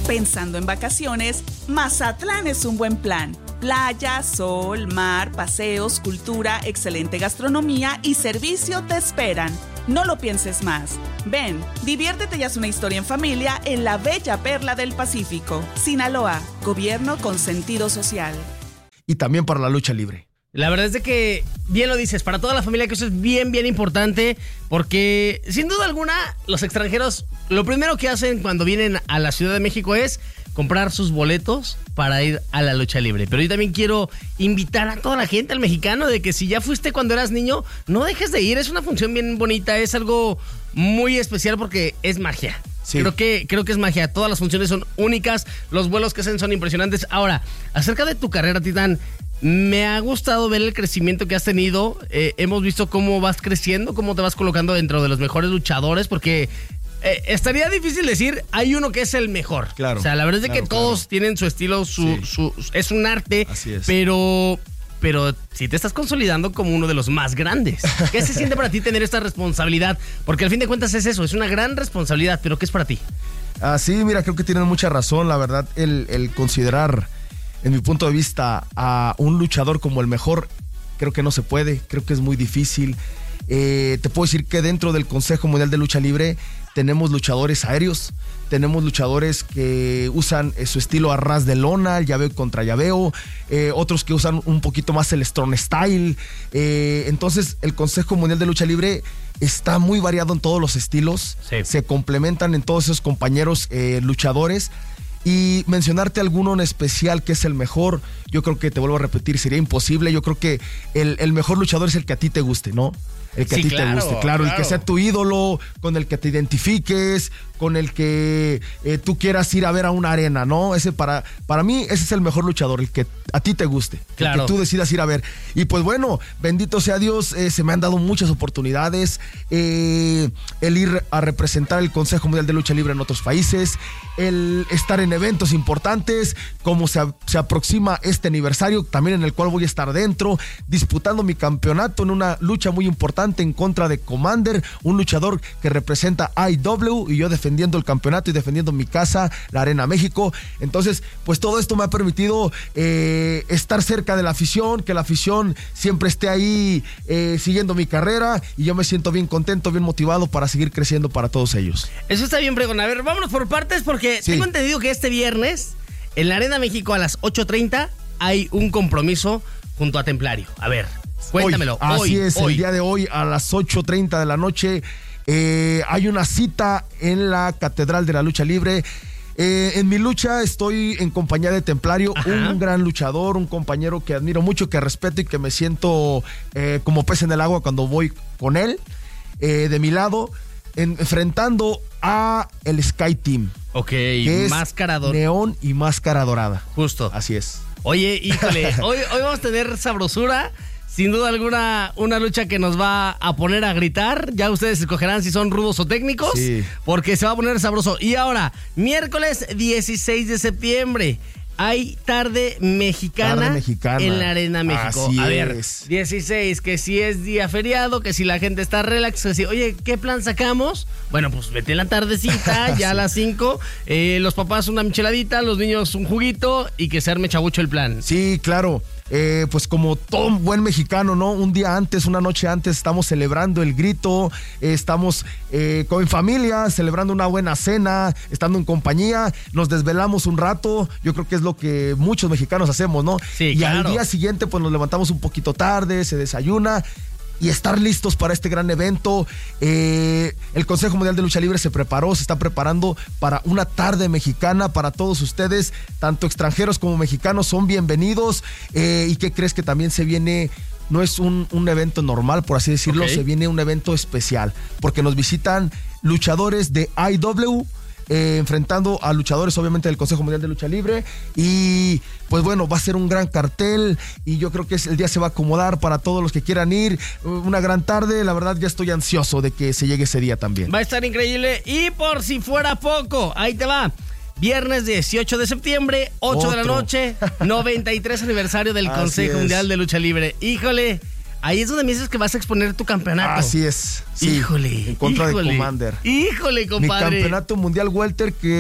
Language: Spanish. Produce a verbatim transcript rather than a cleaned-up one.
Pensando en vacaciones, Mazatlán es un buen plan. Playa, sol, mar, paseos, cultura, excelente gastronomía y servicio te esperan. No lo pienses más. Ven, diviértete y haz una historia en familia en la bella perla del Pacífico. Sinaloa, gobierno con sentido social. Y también para la lucha libre. La verdad es de que, bien lo dices, para toda la familia que eso es bien, bien importante, porque sin duda alguna los extranjeros lo primero que hacen cuando vienen a la Ciudad de México es comprar sus boletos para ir a la lucha libre. Pero yo también quiero invitar a toda la gente, al mexicano, de que si ya fuiste cuando eras niño, no dejes de ir. Es una función bien bonita, es algo muy especial porque es magia. Sí. Creo que, creo que es magia. Todas las funciones son únicas, los vuelos que hacen son impresionantes. Ahora, acerca de tu carrera, Titán, me ha gustado ver el crecimiento que has tenido. Eh, hemos visto cómo vas creciendo, cómo te vas colocando dentro de los mejores luchadores, porque eh, estaría difícil decir, hay uno que es el mejor. Claro. O sea, la verdad es claro, que todos claro. tienen su estilo, su, sí. su, es un arte. Así es. Pero, pero si te estás consolidando como uno de los más grandes. ¿Qué se siente para ti tener esta responsabilidad? Porque al fin de cuentas es eso, es una gran responsabilidad, pero ¿qué es para ti? Ah, sí, mira, creo que tienen mucha razón, la verdad, el, el considerar, en mi punto de vista, a un luchador como el mejor, creo que no se puede, creo que es muy difícil. Eh, te puedo decir que dentro del Consejo Mundial de Lucha Libre tenemos luchadores aéreos, tenemos luchadores que usan eh, su estilo a ras de lona, el llaveo contra llaveo, eh, otros que usan un poquito más el strong style. Eh, entonces el Consejo Mundial de Lucha Libre está muy variado en todos los estilos, sí. se complementan en todos esos compañeros eh, luchadores. Y mencionarte alguno en especial que es el mejor, yo creo que te vuelvo a repetir, sería imposible. Yo creo que el, el mejor luchador es el que a ti te guste, ¿no? El que sí, a ti claro, te guste, claro, claro, el que sea tu ídolo, con el que te identifiques, con el que eh, tú quieras ir a ver a una arena, ¿no? Ese para, para mí, ese es el mejor luchador, el que a ti te guste, claro. el que tú decidas ir a ver. Y pues bueno, bendito sea Dios, eh, se me han dado muchas oportunidades, eh, el ir a representar el Consejo Mundial de Lucha Libre en otros países, el estar en eventos importantes, como se, se aproxima este aniversario, también en el cual voy a estar dentro, disputando mi campeonato en una lucha muy importante en contra de Commander, un luchador que representa I W, y yo defendiendo el campeonato y defendiendo mi casa, la Arena México. Entonces, pues todo esto me ha permitido eh, estar cerca de la afición, que la afición siempre esté ahí eh, siguiendo mi carrera, y yo me siento bien contento, bien motivado para seguir creciendo para todos ellos. Eso está bien, pregón. A ver, vámonos por partes, porque sí. tengo entendido que este viernes en la Arena México a las ocho treinta hay un compromiso junto a Templario. A ver, cuéntamelo. Hoy, hoy, así es, hoy. el día de hoy a las ocho treinta de la noche eh, hay una cita en la Catedral de la Lucha Libre. Eh, en mi lucha estoy en compañía de Templario, Ajá. un gran luchador, un compañero que admiro mucho, que respeto y que me siento eh, como pez en el agua cuando voy con él. Eh, de mi lado, en, enfrentando a el Sky Team. Ok, que máscara dorada. Neón y máscara dorada. Justo. Así es. Oye, híjole, hoy, hoy vamos a tener sabrosura. Sin duda alguna, una lucha que nos va a poner a gritar. Ya ustedes escogerán si son rudos o técnicos, sí. porque se va a poner sabroso. Y ahora, miércoles dieciséis de septiembre, hay tarde mexicana, tarde mexicana en la Arena México. Así a ver, es. dieciséis, que si es día feriado, que si la gente está relax, que si, oye, ¿qué plan sacamos? Bueno, pues vete en la tardecita, ya sí. a las cinco, eh, los papás una micheladita, los niños un juguito, y que se arme chabucho el plan. Sí, claro. Eh, pues como todo buen mexicano, ¿no? Un día antes, una noche antes, estamos celebrando el grito, eh, estamos eh, con familia, celebrando una buena cena, estando en compañía, nos desvelamos un rato, yo creo que es lo que muchos mexicanos hacemos, ¿no? Sí, y claro. al día siguiente, pues nos levantamos un poquito tarde, se desayuna, y estar listos para este gran evento. Eh, el Consejo Mundial de Lucha Libre se preparó, se está preparando para una tarde mexicana para todos ustedes, tanto extranjeros como mexicanos son bienvenidos. Eh, ¿Y qué crees? Que también se viene, no es un, un evento normal, por así decirlo, okay. se viene un evento especial, porque nos visitan luchadores de I W, Eh, enfrentando a luchadores obviamente del Consejo Mundial de Lucha Libre, y pues bueno, va a ser un gran cartel, y yo creo que el día se va a acomodar para todos los que quieran ir. Una gran tarde, la verdad ya estoy ansioso de que se llegue ese día también. Va a estar increíble. Y por si fuera poco, ahí te va, viernes dieciocho de septiembre, ocho Otro. de la noche, noventa y tres aniversario del Consejo Mundial de Lucha Libre. Híjole, ahí es donde me dices que vas a exponer tu campeonato. Así es. Sí, híjole. En contra híjole, de Commander. Híjole, compadre. Mi campeonato mundial welter, que